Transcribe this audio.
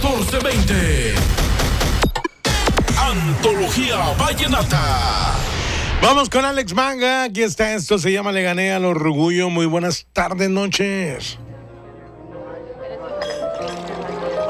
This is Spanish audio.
1420. Antología Vallenata. Vamos con Alex Manga. Aquí está, esto se llama Le gané al orgullo. Muy buenas tardes, noches.